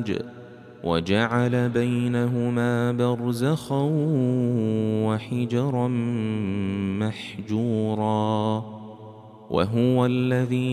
الْمَخْرَجَ وَجَعَلَ بَيْنَهُمَا بَرْزَخًا وَحِجْرًا مَّحْجُورًا وَهُوَ الَّذِي